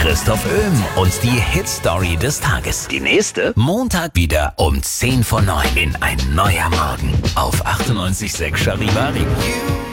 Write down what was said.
Christoph Öhm und die Hit-Story des Tages. Die nächste Montag wieder um 10 vor 9 in Ein neuer Morgen auf 98.6 Charivari.